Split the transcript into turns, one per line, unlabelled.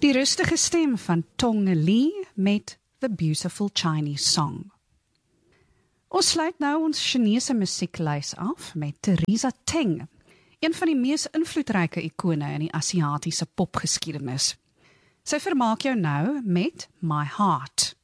Die rustige stem van Tong Li met The Beautiful Chinese Song. Ons sluit nou ons Chinese musieklys af met Teresa Teng, een van die mees invloedryke ikone in die Asiatiese popgeskiedenis. Sy vermaak jou nou met My Heart.